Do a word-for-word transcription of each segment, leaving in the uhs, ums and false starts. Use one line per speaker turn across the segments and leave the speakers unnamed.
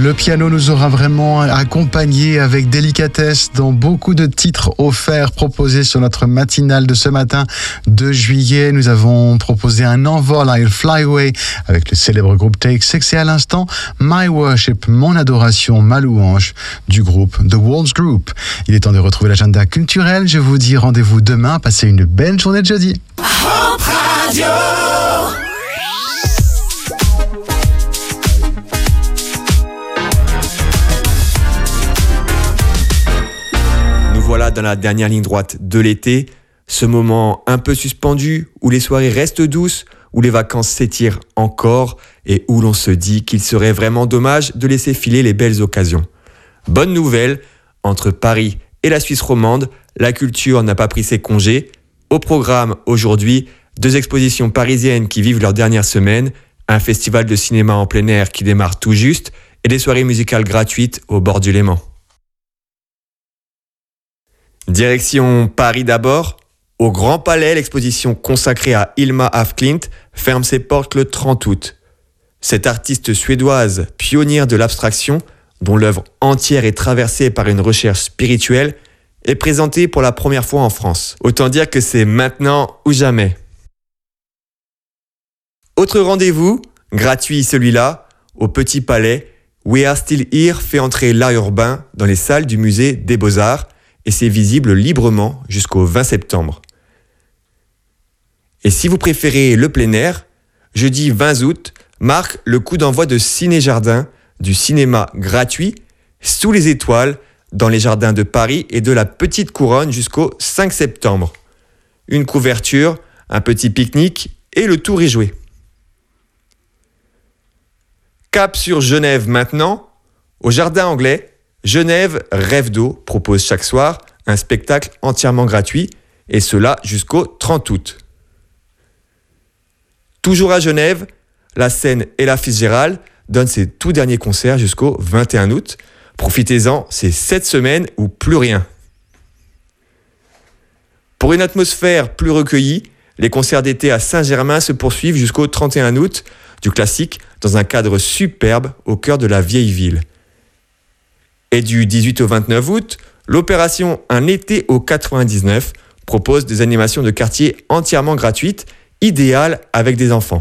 Le piano nous aura vraiment accompagnés avec délicatesse dans beaucoup de titres offerts proposés sur notre matinale de ce matin de juillet. Nous avons proposé un envol, I'll Fly Away avec le célèbre groupe Take Six et à l'instant My Worship, mon adoration, ma louange du groupe The Walls Group. Il est temps de retrouver l'agenda culturel. Je vous dis rendez-vous demain. Passez une belle journée de jeudi.
Hope Radio.
Voilà dans la dernière ligne droite de l'été, ce moment un peu suspendu où les soirées restent douces, où les vacances s'étirent encore et où l'on se dit qu'il serait vraiment dommage de laisser filer les belles occasions. Bonne nouvelle, entre Paris et la Suisse romande, la culture n'a pas pris ses congés. Au programme aujourd'hui, deux expositions parisiennes qui vivent leur dernière semaine, un festival de cinéma en plein air qui démarre tout juste et des soirées musicales gratuites au bord du Léman. Direction Paris d'abord. Au Grand Palais, l'exposition consacrée à Hilma af Klint ferme ses portes le trente août. Cette artiste suédoise, pionnière de l'abstraction, dont l'œuvre entière est traversée par une recherche spirituelle, est présentée pour la première fois en France. Autant dire que c'est maintenant ou jamais. Autre rendez-vous, gratuit celui-là, au Petit Palais, We Are Still Here fait entrer l'art urbain dans les salles du musée des Beaux-Arts, et c'est visible librement jusqu'au vingt septembre. Et si vous préférez le plein air, jeudi vingt août marque le coup d'envoi de Ciné Jardin, du cinéma gratuit, sous les étoiles, dans les jardins de Paris et de la Petite Couronne jusqu'au cinq septembre. Une couverture, un petit pique-nique et le tour est joué. Cap sur Genève maintenant, au Jardin Anglais, Genève Rêve d'eau propose chaque soir un spectacle entièrement gratuit, et cela jusqu'au trente août. Toujours à Genève, la scène Ella Fitzgerald donne ses tout derniers concerts jusqu'au vingt et un août. Profitez-en, c'est sept semaines ou plus rien. Pour une atmosphère plus recueillie, les concerts d'été à Saint-Germain se poursuivent jusqu'au trente et un août, du classique dans un cadre superbe au cœur de la vieille ville. Et du dix-huit au vingt-neuf août, l'opération Un été au quatre-vingt-dix-neuf propose des animations de quartier entièrement gratuites, idéales avec des enfants.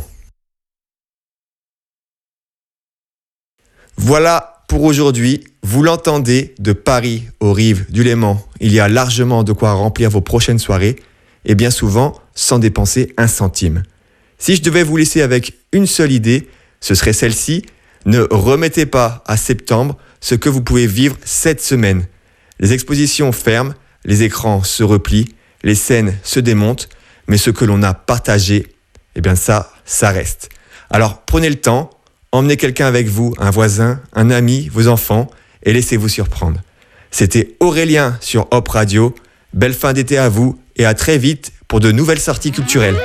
Voilà pour aujourd'hui. Vous l'entendez, de Paris aux rives du Léman, il y a largement de quoi remplir vos prochaines soirées, et bien souvent sans dépenser un centime. Si je devais vous laisser avec une seule idée, ce serait celle-ci. Ne remettez pas à septembre ce que vous pouvez vivre cette semaine. Les expositions ferment, les écrans se replient, les scènes se démontent, mais ce que l'on a partagé, eh bien ça, ça reste. Alors prenez le temps, emmenez quelqu'un avec vous, un voisin, un ami, vos enfants, et laissez-vous surprendre. C'était Aurélien sur Hope Radio. Belle fin d'été à vous et à très vite pour de nouvelles sorties culturelles.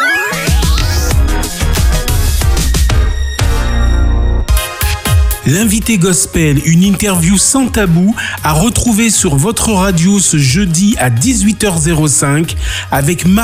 L'invité gospel, une interview sans tabou à retrouver sur votre radio ce jeudi à dix-huit heures cinq avec Marie.